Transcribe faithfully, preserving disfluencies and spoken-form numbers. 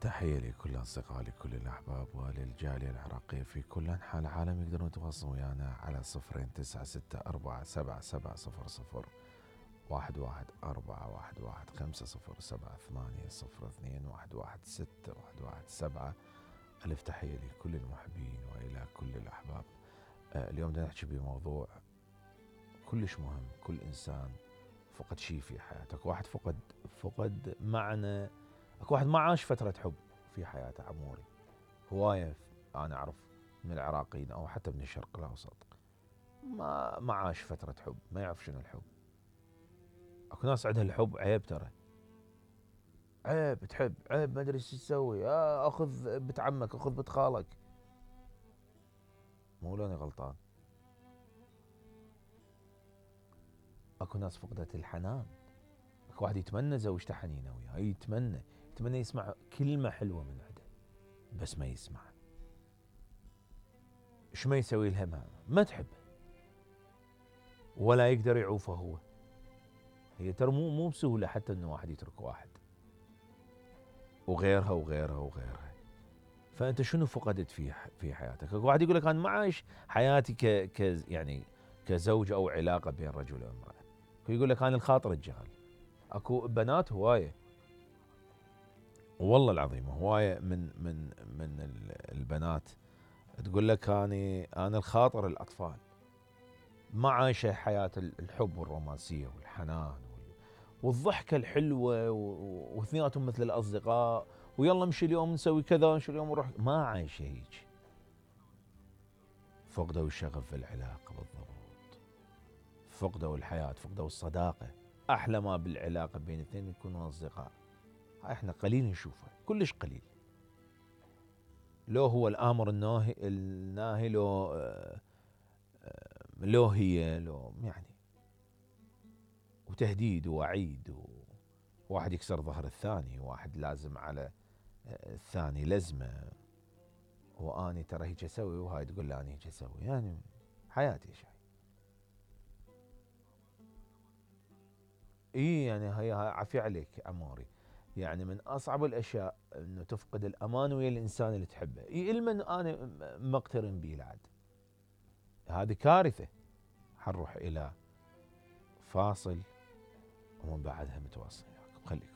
تحية لكل أصدقائي لكل الأحباب وللجالية العراقية في كل أنحاء العالم. يقدرون يتواصلون ويانا على صفرين تسعة ستة أربعة سبعة سبعة صفر صفر واحد واحد أربعة واحد واحد خمسة صفر سبعة ثمانية صفر اثنين واحد واحد ستة واحد واحد سبعة. ألف تحية لكل المحبين وإلى كل الأحباب. آه اليوم بدنا نحكي بموضوع كلش مهم. كل إنسان فقد شيء في حياتك. واحد فقد فقد معنى. اكو واحد ما عاش فترة حب في حياته عموري. هواية انا اعرف من العراقيين او حتى من الشرق الاوسط ما ما عاش فترة حب، ما يعرف شنو الحب. اكو ناس عندها الحب عيب، ترى عيب تحب، عيب ما ادري ايش تسوي، آه اخذ بنت عمك اخذ بنت خالك. مو لاني غلطان. اكو ناس فقدت الحنان. اكو واحد يتمنى زوجته حنينه وياه، يتمنى يتمنى يسمع كلمة حلوة من عنده بس ما يسمع. ايش ما يسوي لها؟ ما, ما تحبه ولا يقدر يعوفه هو. هي ترى مو مو بسهوله حتى انه واحد يترك واحد، وغيرها وغيرها وغيرها. فانت شنو فقدت في في حياتك؟ اكو واحد يقول لك انا ما عايش حياتي ك ك يعني كزوج او علاقه بين رجل وامراه. يقول لك انا الخاطر الجغل. اكو بنات هوايه، والله العظيم هوايه من من من البنات تقول لك انا انا الخاطر الاطفال، ما عايشه حياه الحب والرومانسيه والحنان والضحكة الحلوة واثنيناتهم مثل الأصدقاء، ويلا مشي اليوم نسوي كذا، مشي اليوم نروح. ما عايش هيك. فقدوا الشغف في العلاقة بالضبط، فقدوا الحياة، فقدوا الصداقة. أحلى ما بالعلاقة بين اثنين يكونوا أصدقاء. هاي احنا قليل نشوفها، كلش قليل. لو هو الآمر الناهي الناهي لو آه لو هي لو يعني وتهديد ووعيد، وواحد يكسر ظهر الثاني، واحد لازم على الثاني لزمه، واني ترى هيك اسوي وهاي تقول لي انا هيك اسوي. يعني حياتي شيء. اي يعني هي عافية عليك عموري. يعني من اصعب الاشياء انه تفقد الامان ويا الانسان اللي تحبه. اي المن انا مقترن به العد. هذه كارثة. حنروح الى فاصل ومن بعدها متواصل وياكم، خليكم.